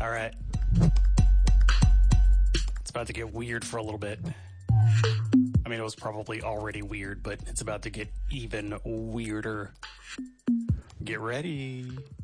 All right. It's about to get weird for a little bit. I mean, it was probably already weird, but it's about to get even weirder. Get ready.